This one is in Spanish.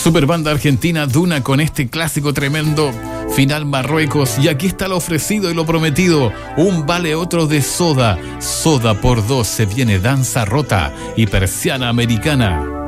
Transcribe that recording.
Superbanda argentina Duna con este clásico tremendo. Final Marruecos. Y aquí está lo ofrecido y lo prometido. Un vale otro de Soda. Soda por 2 se viene Danza Rota y Persiana Americana.